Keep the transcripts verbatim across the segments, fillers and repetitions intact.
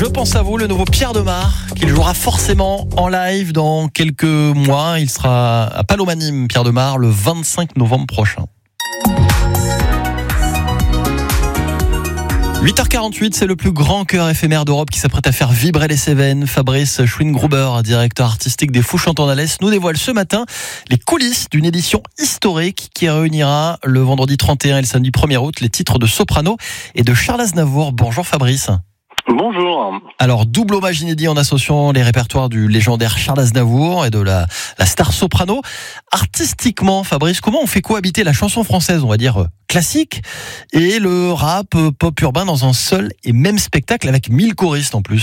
pense à vous, le nouveau Pierre Demar, qu'il jouera forcément en live dans quelques mois. Il sera à Palomanim, Pierre Demar, le vingt-cinq novembre prochain. huit heures quarante-huit, c'est le plus grand chœur éphémère d'Europe qui s'apprête à faire vibrer les Cévennes. Fabrice Schwingruber, directeur artistique des Fous Chantants d'Alès, nous dévoile ce matin les coulisses d'une édition historique qui réunira le vendredi trente et un et le samedi premier août les titres de Soprano et de Charles Aznavour. Bonjour Fabrice. Bonjour. Alors, double hommage inédit en associant les répertoires du légendaire Charles Aznavour et de la, la star soprano. Artistiquement, Fabrice, comment on fait cohabiter la chanson française, on va dire classique, et le rap pop urbain dans un seul et même spectacle avec mille choristes en plus ?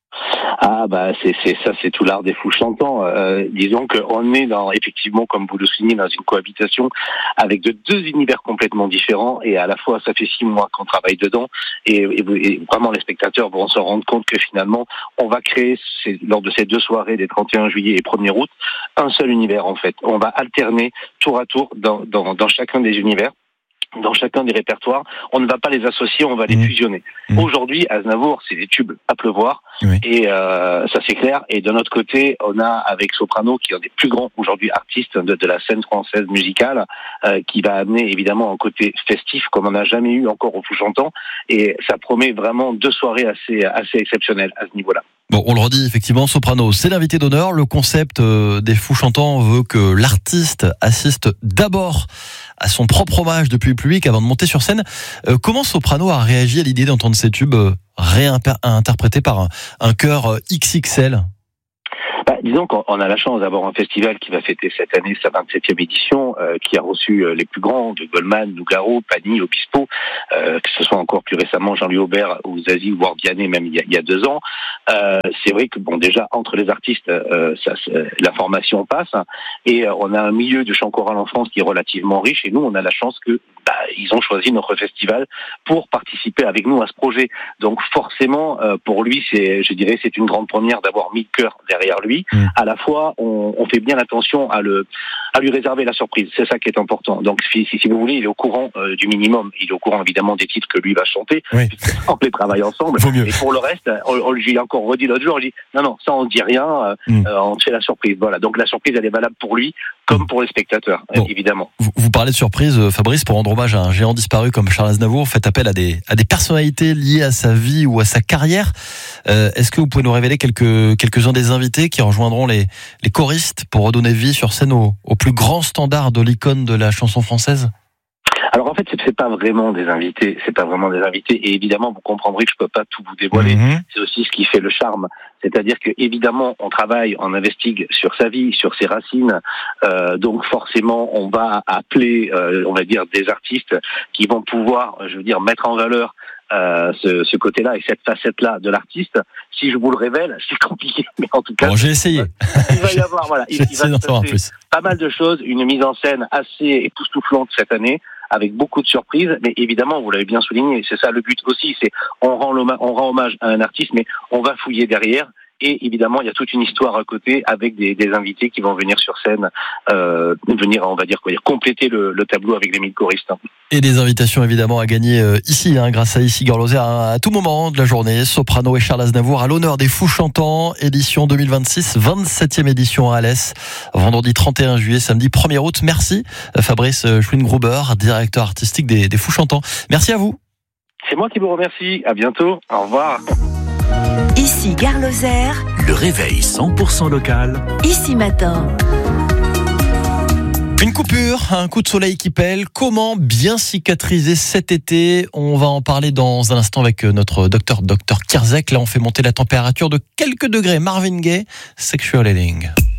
Ah bah c'est c'est ça, c'est tout l'art des Fous Chantants. Euh, disons qu'on est dans effectivement, comme vous le soulignez, dans une cohabitation avec de deux univers complètement différents, et à la fois ça fait six mois qu'on travaille dedans, et, et, et vraiment les spectateurs vont se rendre compte que finalement on va créer ces, lors de ces deux soirées des trente et un juillet et premier août un seul univers en fait. On va alterner tour à tour dans dans, dans chacun des univers. Dans chacun des répertoires, on ne va pas les associer, on va les mmh. fusionner. Mmh. Aujourd'hui, Aznavour, c'est des tubes à pleuvoir, oui. et euh, ça c'est clair. Et de notre côté, on a avec Soprano, qui est un des plus grands aujourd'hui artistes de, de la scène française musicale, euh, qui va amener évidemment un côté festif comme on n'a jamais eu encore au Fous Chantants, et ça promet vraiment deux soirées assez assez exceptionnelles à ce niveau-là. Bon, on le redit, effectivement, Soprano, c'est l'invité d'honneur. Le concept euh, des Fous Chantants veut que l'artiste assiste d'abord à son propre hommage depuis le public avant de monter sur scène. Euh, comment Soprano a réagi à l'idée d'entendre ces tubes euh, réinterprétés par un, un chœur X X L ? Bah, disons qu'on a la chance d'avoir un festival qui va fêter cette année sa vingt-septième édition, euh, qui a reçu euh, les plus grands de Goldman, Nougaro, Pani, Obispo, euh, que ce soit encore plus récemment Jean-Louis Aubert ou Zazie ou Vianney, même il y, a, il y a deux ans. Euh, c'est vrai que bon, déjà entre les artistes, euh, ça, la formation passe, et euh, on a un milieu de chant choral en France qui est relativement riche, et nous on a la chance que bah, ils ont choisi notre festival pour participer avec nous à ce projet. Donc forcément, euh, pour lui, c'est, je dirais, c'est une grande première d'avoir mis le cœur derrière lui. Mmh. À la fois, on, on fait bien attention à le, à lui réserver la surprise. C'est ça qui est important. Donc, si, si vous voulez, il est au courant euh, du minimum. Il est au courant évidemment des titres que lui va chanter. Oui. On les travaille ensemble. Et pour le reste, on, on lui a encore redit l'autre jour. On dit non, non, ça on dit rien. Euh, mmh. euh, on fait la surprise. Voilà. Donc la surprise, elle est valable pour lui comme pour les spectateurs, bon, évidemment. Vous, vous parlez de surprise, Fabrice, pour rendre hommage à un géant disparu comme Charles Aznavour. Faites appel à des à des personnalités liées à sa vie ou à sa carrière. Euh, est-ce que vous pouvez nous révéler quelques quelques-uns des invités qui rejoindront les les choristes pour redonner vie sur scène au, au plus grand standard de l'icône de la chanson française ? Alors en fait, c'est pas vraiment des invités, c'est pas vraiment des invités, et évidemment, vous comprendrez que je peux pas tout vous dévoiler. Mmh. C'est aussi ce qui fait le charme, c'est-à-dire que évidemment, on travaille, on investigue sur sa vie, sur ses racines, euh, donc forcément, on va appeler, euh, on va dire, des artistes qui vont pouvoir, je veux dire, mettre en valeur Euh, ce, ce côté-là et cette facette-là de l'artiste. Si je vous le révèle, c'est compliqué, mais en tout cas, bon, j'ai essayé. Il va y avoir, voilà, il, il va se passer pas mal de choses, une mise en scène assez époustouflante cette année, avec beaucoup de surprises, mais évidemment, vous l'avez bien souligné, c'est ça le but aussi, c'est on rend l'hommage, on rend hommage à un artiste, mais on va fouiller derrière. Et évidemment, il y a toute une histoire à côté avec des, des invités qui vont venir sur scène, euh, venir, on va dire quoi, dire, compléter le, le tableau avec les mille choristes. Et des invitations évidemment à gagner euh, ici, hein, grâce à Ici Girl Lozère, à, à tout moment de la journée. Soprano et Charles Aznavour à l'honneur des Fous Chantants, édition deux mille vingt-six, vingt-septième édition à Alès, vendredi trente et un juillet, samedi premier août. Merci Fabrice Schwingruber, directeur artistique des, des Fous Chantants. Merci à vous. C'est moi qui vous remercie. À bientôt. Au revoir. Ici Gare Lozère, le réveil cent pour cent local. Ici Matin. Une coupure, un coup de soleil qui pèle. Comment bien cicatriser cet été ? On va en parler dans un instant avec notre docteur, docteur Kirzek. Là, on fait monter la température de quelques degrés. Marvin Gaye, Sexual Healing.